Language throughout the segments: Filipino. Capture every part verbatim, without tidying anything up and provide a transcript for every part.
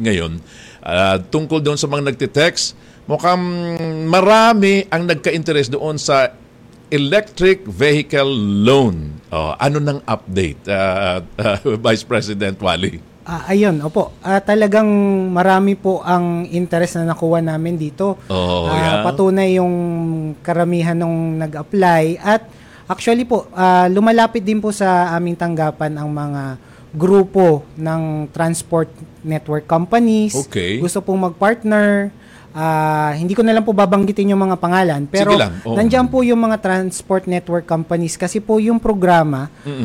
ngayon uh, tungkol doon sa mga nagtitext. Mukhang marami ang nagka-interest doon sa electric vehicle loan. Oh, ano nang update, uh, uh, Vice President Wally? Ah, ayun, opo. Ah, talagang marami po ang interest na nakuha namin dito. Oh, ah, yeah. Patunay yung karamihan nung nag-apply. At actually po, ah, lumalapit din po sa aming tanggapan ang mga grupo ng transport network companies. Okay. Gusto pong mag-partner. Uh, hindi ko na lang po babanggitin yung mga pangalan, pero nandiyan po yung mga transport network companies kasi po yung programa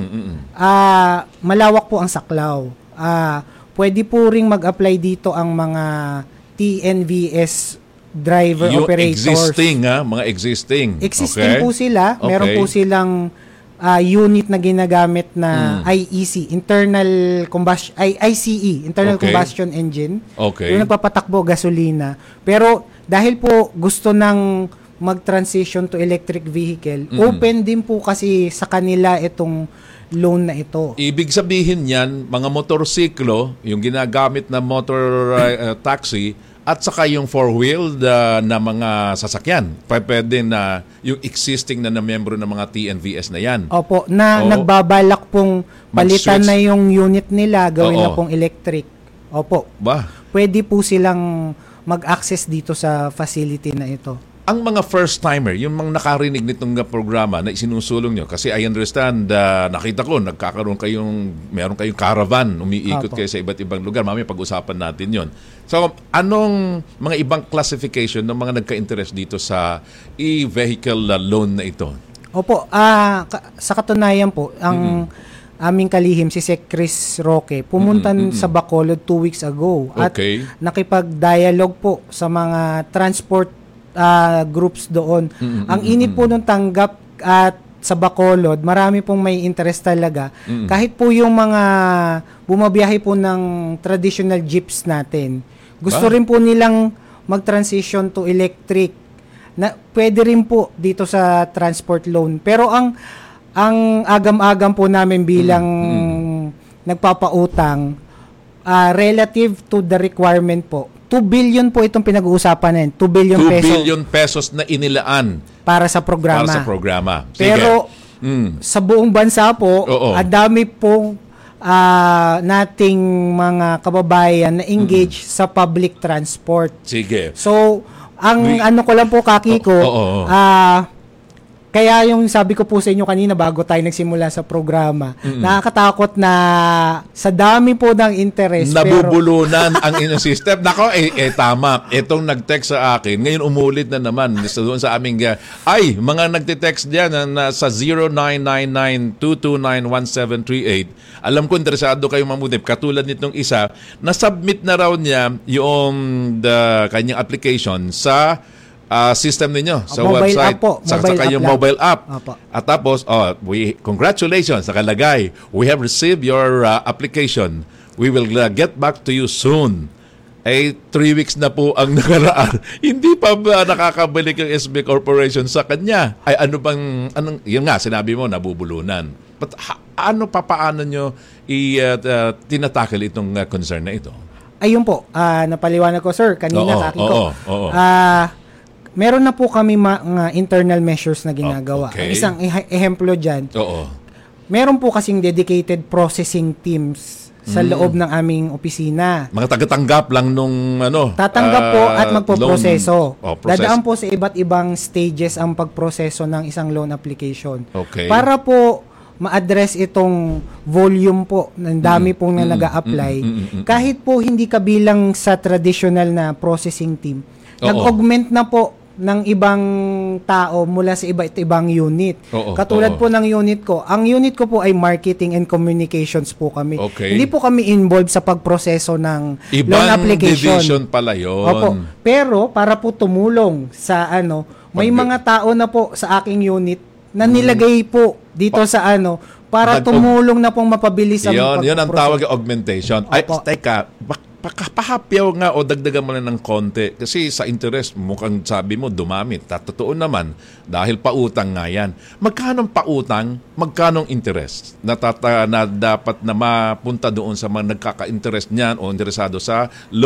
uh, malawak po ang saklaw. Uh, pwede po ring mag-apply dito ang mga T N V S driver yung operators. Existing, ha? Mga existing. Existing okay. po sila. Okay. Meron po silang uh, unit na ginagamit na mm. I E C, internal combustion, I, I C E, internal okay. combustion engine. Okay. Yung nagpapatakbo gasolina. Pero dahil po gusto ng mag-transition to electric vehicle, mm. open din po kasi sa kanila itong loan na ito. Ibig sabihin yan, mga motorsiklo, yung ginagamit na motor uh, taxi, at saka yung four-wheeled uh, na mga sasakyan. Pwede na yung existing na na membro ng mga T N V S na yan. Opo, na Oo. nagbabalak pong palitan Mag-switch. na yung unit nila, gawin Oo. na pong electric. Opo. Ba? Pwede po silang mag-access dito sa facility na ito. Ang mga first-timer, yung mga nakarinig nitong programa na isinusulong nyo, kasi I understand, uh, nakita ko, nagkakaroon kayong, meron kayong caravan, umiikot Opo. kayo sa iba't ibang lugar. Mamaya pag-usapan natin yon. So, anong mga ibang classification ng mga nagka-interest dito sa e-vehicle loan na ito? Opo, uh, sa katunayan po, ang mm-hmm. aming kalihim, si Sec Chris Roque, pumunta mm-hmm. sa Bacolod two weeks ago. Okay. At nakipag-dialogue po sa mga transport Uh, groups doon. Mm-hmm. Ang init po nung tanggap at sa Bacolod, marami pong may interest talaga. Mm-hmm. Kahit po yung mga bumabiyahe po ng traditional jeeps natin, gusto ah. rin po nilang mag-transition to electric. Na pwede rin po dito sa transport loan. Pero ang ang agam-agam po namin bilang mm-hmm. nagpapautang, uh, relative to the requirement po, two billion po itong pinag-uusapan na yun. two billion pesos. two billion pesos na inilaan para sa programa. Para sa programa. Sige. Pero mm. sa buong bansa po, ang dami pong uh, nating mga kababayan na engage mm. sa public transport. Sige. So, ang We, ano ko lang po, Kaki ko, ah, oh, oh, oh. uh, kaya yung sabi ko po sa inyo kanina bago tayo nagsimula sa programa, mm-mm. nakakatakot na sa dami po ng interest. Nabubulunan pero ang inyong system. Nako, eh, eh tama. Itong nag-text sa akin, ngayon umulit na naman doon sa aming, uh, ay, mga nagte-text dyan na, na sa zero nine nine nine two two nine one seven three eight. Alam ko interesado kayong mamudip. Katulad nitong isa, na-submit na raw niya yung the, kanyang application sa Uh, system ninyo sa mobile website app po. sa mobile kayong app mobile app. Apo. At tapos, oh, we congratulations, nakalagay. We have received your uh, application. We will uh, get back to you soon. Eh, three weeks na po ang nakaraan. Hindi pa ba nakakabalik yung S B Corporation sa kanya? Ay, ano bang, anong, yun nga, sinabi mo, nabubulunan. But ha, ano pa paano nyo i, uh, uh, tinatakil itong uh, concern na ito? Ayun po, uh, napaliwanag ko, sir, kanina, Kaki ko. Oo, oo. Ah, meron na po kami mga internal measures na ginagawa. Okay. Ang isang eh- ehemplo dyan, Oo. meron po kasing dedicated processing teams sa mm. loob ng aming opisina. Mga tagatanggap lang nung ano. Tatanggap uh, po at magpoproseso. Oh, Dadaan po sa iba't ibang stages ang pagproseso ng isang loan application. Okay. Para po ma-address itong volume po ng dami mm. pong na mm. nag-a-apply. Mm. Mm. Mm. Kahit po hindi kabilang sa traditional na processing team, Oo. nag-augment na po ng ibang tao mula sa iba't ibang unit. Oo, Katulad oo. po ng unit ko. Ang unit ko po ay marketing and communications po kami. Okay. Hindi po kami involved sa pagproseso ng Ibang loan application. division pala yun. Opo. Pero para po tumulong sa ano, may Pag- mga tao na po sa aking unit na nilagay po dito Pa- sa ano para Pag- tumulong na pong mapabilis ang Yun, yun ang pagproseso. tawag yung augmentation. Ay, Opo. teka, bak- pahapyaw nga o dagdagan mo na ng konti. Kasi sa interest, mukhang sabi mo, dumami. Totoo naman, dahil pautang nga yan. Magkano pautang, magkano interest na, tata, na dapat na mapunta doon sa mga nagkaka-interest niyan o interesado sa